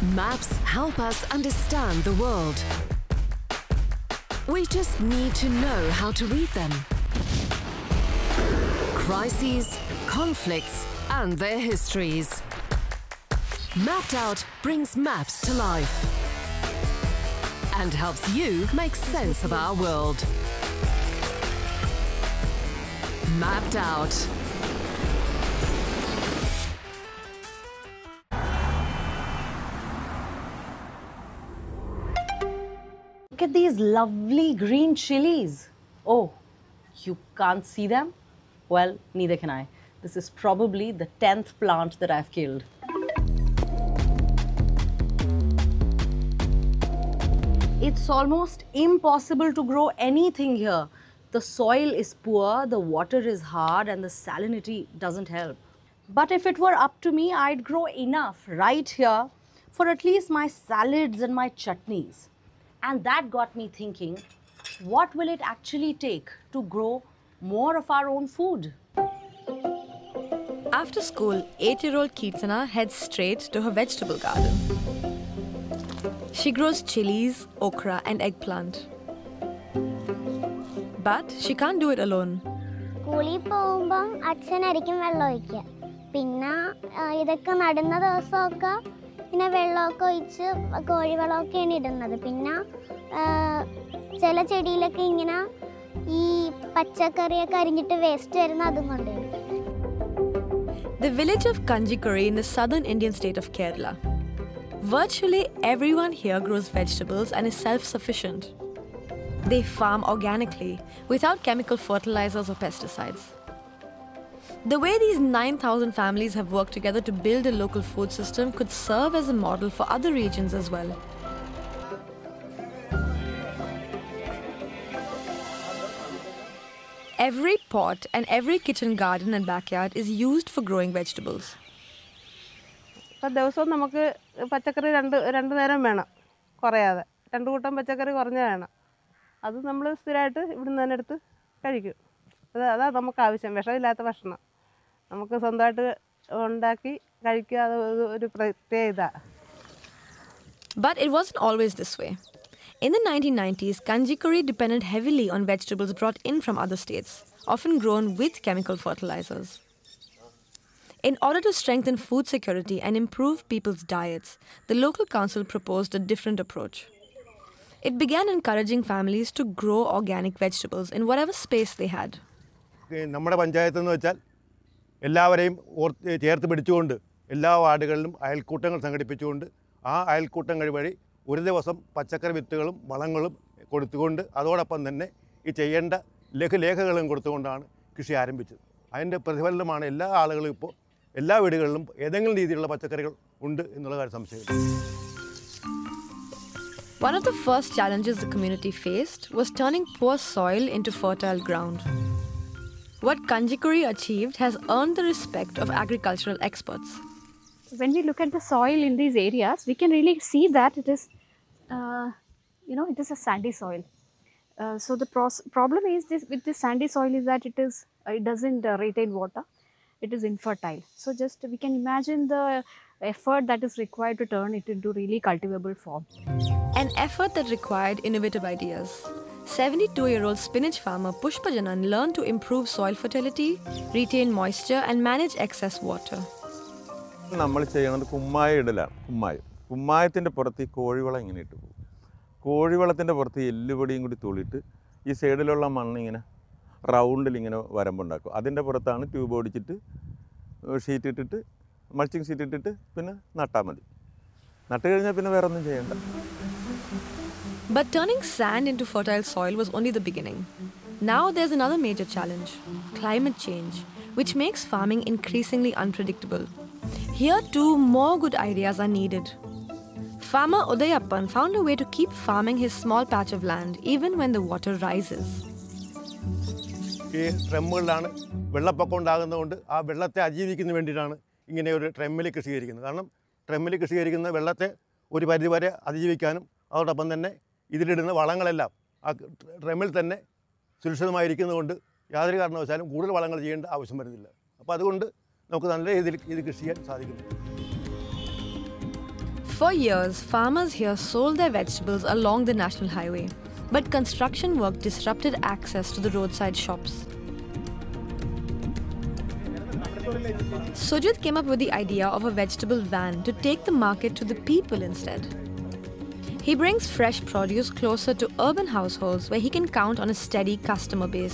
Maps help us understand the world. We just need to know how to read them. Crises, conflicts, and their histories. Mapped Out brings maps to life and helps you make sense of our world. Mapped Out. Look at these lovely green chilies. Oh, you can't see them? Well, neither can I. This is probably the 10th plant that I've killed. It's almost impossible to grow anything here. The soil is poor, the water is hard, and the salinity doesn't help. But if it were up to me, I'd grow enough right here for at least my salads and my chutneys. And that got me thinking, what will it actually take to grow more of our own food? After school, 8-year-old Kirtana heads straight to her vegetable garden. She grows chilies, okra and eggplant. But she can't do it alone. സ്കൂളിൽ പോകുമ്പം അച്ഛനായിരിക്കും വെള്ളം ഒഴിക്കുക. പിന്നെ ഇതൊക്കെ നടുന്ന ദിവസമൊക്കെ പിന്നെ വെള്ളമൊക്കെ ഒഴിച്ച് കോഴിവളമൊക്കെയാണ് ഇടുന്നത്. പിന്നെ ചില ചെടിയിലൊക്കെ ഇങ്ങനെ ഈ പച്ചക്കറിയൊക്കെ അരിഞ്ഞിട്ട് വേസ്റ്റ് വരുന്ന അതും കൊണ്ടുവരും. The village of Kanjikuri in the southern Indian state of Kerala. Virtually everyone here grows vegetables and is self-sufficient. They farm organically, without chemical fertilizers or pesticides. The way these 9,000 families have worked together to build a local food system could serve as a model for other regions as well. Every pot and every kitchen garden and backyard is used for growing vegetables. അപ്പോൾ ദിവസവും നമുക്ക് പച്ചക്കറി രണ്ട് നേരം വേണം, കുറയാതെ 2 കൂട്ടം പച്ചക്കറി കുറഞ്ഞ വേണം. അത് നമ്മൾ സ്ഥിരമായിട്ട് ഇവിടുന്ന് തന്നെ എടുത്ത് കഴിക്കും. അതാണ് നമുക്ക് ആവശ്യം, വിഷമില്ലാത്ത ഭക്ഷണം നമുക്ക് സ്വന്തമായിട്ട് ഉണ്ടാക്കി കഴിക്കുക. അത് ഒരു പ്രത്യേകത. But it wasn't always this way. In the 1990s, Kanjikuri depended heavily on vegetables brought in from other states, often grown with chemical fertilizers. In order to strengthen food security and improve people's diets, the local council proposed a different approach. It began encouraging families to grow organic vegetables in whatever space they had. നമ്മുടെ പഞ്ചായത്ത് എന്ന് വെച്ചാൽ എല്ലാവരെയും ചേർത്ത് പിടിച്ചുകൊണ്ട് എല്ലാ വാർഡുകളിലും അയൽക്കൂട്ടങ്ങൾ സംഘടിപ്പിച്ചുകൊണ്ട് ആ അയൽക്കൂട്ടങ്ങൾ വഴി ഒരു ദിവസം പച്ചക്കറി വിത്തുകളും വളങ്ങളും കൊടുത്തുകൊണ്ട് അതോടൊപ്പം തന്നെ ഈ ചെയ്യേണ്ട ലഘുലേഖകളും കൊടുത്തുകൊണ്ടാണ് കൃഷി ആരംഭിച്ചത്. അതിൻ്റെ പ്രതിഫലനമാണ് എല്ലാ ആളുകളും ഇപ്പോൾ എല്ലാ വീടുകളിലും ഏതെങ്കിലും രീതിയിലുള്ള പച്ചക്കറികൾ ഉണ്ട് എന്നുള്ള കാര്യം സംശയമില്ല. One of the first challenges the community faced was turning poor soil into fertile ground. What Kanjikuri achieved has earned the respect of agricultural experts. When we look at the soil in these areas, we can really see that it is, it is a sandy soil. So the problem is with this sandy soil is that it doesn't retain water. It is infertile. So just we can imagine the effort that is required to turn it into really cultivable form. An effort that required innovative ideas. 72-year-old spinach farmer Pushpa Janan learned to improve soil fertility, retain moisture and manage excess water. നമ്മൾ ചെയ്യുന്നത് കുമ്മായ ഇടലാണ്. കുമ്മായത്തിൻ്റെ പുറത്ത് ഈ കോഴിവളം ഇങ്ങനെ ഇട്ട് പോകും. കോഴിവളത്തിൻ്റെ പുറത്ത് എല്ലുപൊടിയും കൂടി തൂളിയിട്ട് ഈ സൈഡിലുള്ള മണ്ണിങ്ങനെ റൗണ്ടിൽ ഇങ്ങനെ വരമ്പുണ്ടാക്കും. അതിൻ്റെ പുറത്താണ് ട്യൂബ് ഓടിച്ചിട്ട് ഷീറ്റ് ഇട്ടിട്ട് മൾച്ചിങ് ഷീറ്റ് ഇട്ടിട്ട് പിന്നെ നട്ടാൽ മതി. നട്ട് കഴിഞ്ഞാൽ പിന്നെ വേറെ ഒന്നും ചെയ്യണ്ട. But turning sand into fertile soil was only the beginning. Now there's another major challenge, climate change, which makes farming increasingly unpredictable. Here too, more good ideas are needed. Farmer Udayappan found a way to keep farming his small patch of land even when the water rises. ഈ ട്രെമ്മുകളിലാണ് വെള്ളപ്പൊക്കം ഉണ്ടാകുന്നതുകൊണ്ട് ആ വെള്ളത്തെ അതിജീവിക്കുന്നതിന് വേണ്ടിയിട്ടാണ് ഇങ്ങനെ ഒരു ട്രെമ്മിൽ കൃഷീകരിക്കുന്നത്. കാരണം ട്രെമ്മിൽ കൃഷീകരിക്കുന്ന വെള്ളത്തെ ഒരു പരിധിവരെ അതിജീവിക്കാനും അതോടൊപ്പം തന്നെ ഇതിലിടുന്ന വളങ്ങളെല്ലാം ആ ട്രെമ്മിൽ തന്നെ സുരക്ഷിതമായിരിക്കുന്നതുകൊണ്ട് യാതൊരു കാരണവശാലും കൂടുതൽ വളങ്ങൾ ചെയ്യേണ്ട ആവശ്യം വരുന്നില്ല. അപ്പോൾ അതുകൊണ്ട് നമുക്ക് നല്ല രീതിയിൽ ഇത് കൃഷി ചെയ്യാൻ സാധിക്കുന്നു. For years, farmers here sold their vegetables along the national highway, but construction work disrupted access to the roadside shops. Sujit came up with the idea of a vegetable van to take the market to the people instead. He brings fresh produce closer to urban households where he can count on a steady customer base.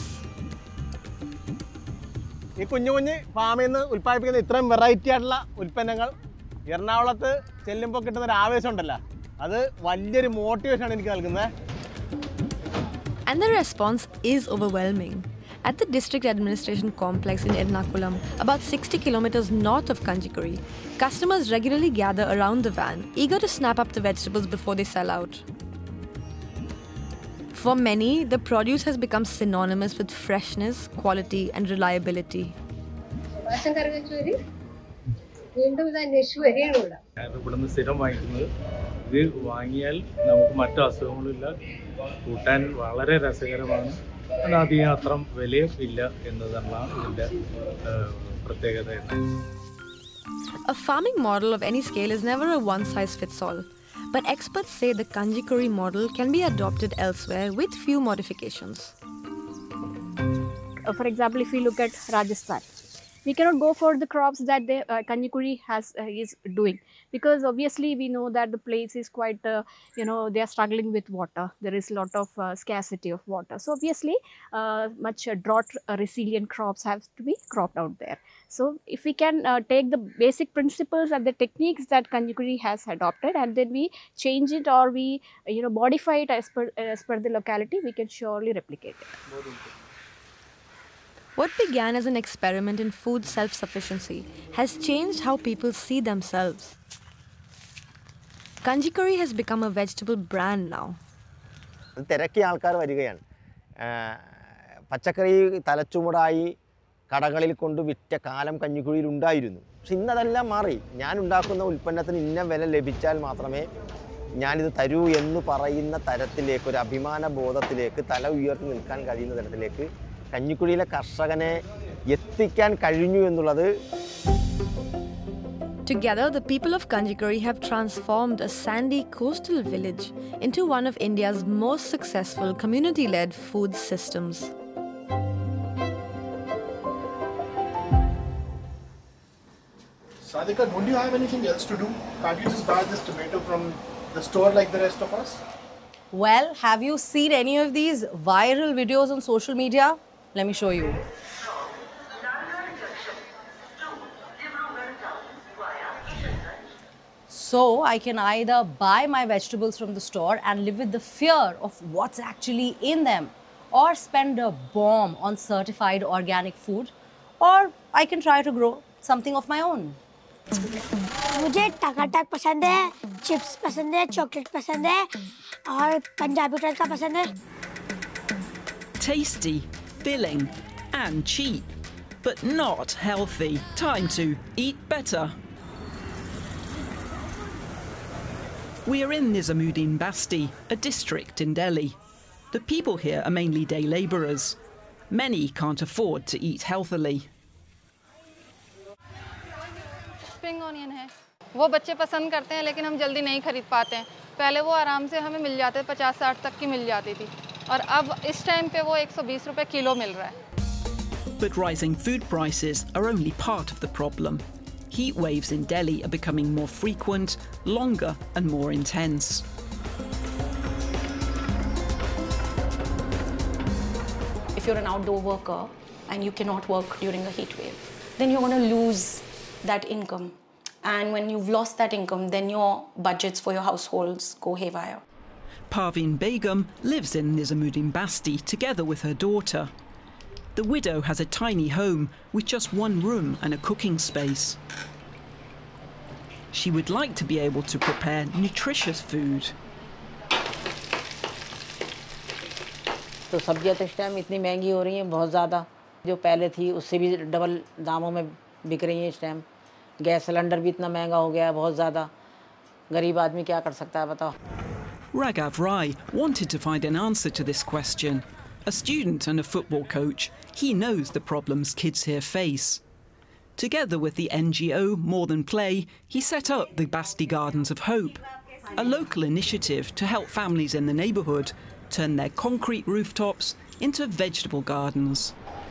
ഈ കുഞ്ഞു കുഞ്ഞ് ഫാമിൽ നിന്ന് ഉൽപ്പാദിപ്പിക്കുന്ന ഇത്രയും variety ആയിട്ടുള്ള ഉൽപ്പന്നങ്ങൾ എറണാകുളത്ത് ചെല്ലുമ്പോൾ കിട്ടുന്ന ഒരു ആവേശം ഉണ്ടല്ലോ അത് വലിയൊരു മോട്ടിവേഷനാണ് എനിക്ക് നൽകുന്നത്. And the response is overwhelming. At the district administration complex in Ernakulam, about 60 kilometers north of Kanjikuri, customers regularly gather around the van, eager to snap up the vegetables before they sell out. For many, the produce has become synonymous with freshness, quality, and reliability. ഇവിടുന്ന് സ്ഥിരം വാങ്ങിക്കുന്നത് ഇത് വാങ്ങിയാൽ നമുക്ക് മറ്റു അസുഖങ്ങളില്ല കൂട്ടാൻ വളരെ രസകരമാണ് അധികം അത്ര വിലയും ഇല്ല എന്നതാണ് ഇതിൻ്റെ പ്രത്യേകത. A farming model of any scale is never a one-size-fits-all, but experts say the Kanjikuri model can be adopted elsewhere with few modifications. For example, if we look at Rajasthan, we cannot go for the crops that the Kanjikuri is doing, because obviously we know that the place is quite, they are struggling with water. There is a lot of scarcity of water. So obviously, much drought resilient crops have to be cropped out there. So if we can take the basic principles and the techniques that Kanjikuri has adopted, and then we change it or we, modify it as per the locality, we can surely replicate it. What began as an experiment in food self-sufficiency has changed how people see themselves. Kanjikuri has become a vegetable brand now. തിരക്കിയ ആൾക്കാർ വരികയാണ്. പച്ചക്കറി തലച്ചുമടായി കടകളിൽ കൊണ്ട് വിറ്റ കാലം കഞ്ഞിക്കുഴിയിൽ ഉണ്ടായിരുന്നു. പക്ഷെ ഇന്നതെല്ലാം മാറി. ഞാൻ ഉണ്ടാക്കുന്ന ഉൽപ്പന്നത്തിന് ഇന്ന വില ലഭിച്ചാൽ മാത്രമേ ഞാനിത് തരൂ എന്ന് പറയുന്ന തരത്തിലേക്ക്, ഒരു അഭിമാന ബോധത്തിലേക്ക്, തല ഉയർത്തി നിൽക്കാൻ കഴിയുന്ന തരത്തിലേക്ക് കഞ്ഞിക്കുഴിയിലെ കർഷകനെ എത്തിക്കാൻ കഴിഞ്ഞു എന്നുള്ളത്. Together, the people of Kanjikuri have transformed a sandy coastal village into one of India's most successful community-led food systems. Sadhika, don't you have anything else to do? Can't you just buy this tomato from the store like the rest of us? Well, have you seen any of these viral videos on social media? Let me show you. So I can either buy my vegetables from the store and live with the fear of what's actually in them, or spend a bomb on certified organic food, or I can try to grow something of my own. मुझे टकाटक पसंद है, chips पसंद है, chocolate पसंद है और पंजाबी टका पसंद है. Tasty, filling and cheap, but not healthy. Time to eat better. We are in Nizamuddin Basti, a district in Delhi. The people here are mainly day labourers. Many can't afford to eat healthily. Spring onion है, वो बच्चे पसंद करते हैं लेकिन हम जल्दी नहीं खरीद पाते हैं. पहले वो आराम से हमें मिल जाते, 50-60 तक की मिल जाती थी, और अब इस टाइम पे वो 120 रुपए किलो मिल रहा है. But rising food prices are only part of the problem. Heat waves in Delhi are becoming more frequent, longer and more intense. If you're an outdoor worker and you cannot work during a heat wave, then you're going to lose that income. And when you've lost that income, then your budgets for your households go haywire. Parveen Begum lives in Nizamuddin Basti together with her daughter. The widow has a tiny home with just one room and a cooking space. She would like to be able to prepare nutritious food. तो सब्जियां तो इस time इतनी महंगी हो रही हैं, बहुत ज़्यादा. जो पहले थी उससे भी डबल दामों में बिक रही हैं इस टाइम. गैस सिलेंडर भी इतना महंगा हो गया है, बहुत ज़्यादा. गरीब आदमी क्या कर सकता है बताओ. Raghav Rai wanted to find an answer to this question. A student and a football coach, he knows the problems kids here face. Together with the NGO More Than Play, he set up the Basti Gardens of Hope, a local initiative to help families in the neighbourhood turn their concrete rooftops into vegetable gardens.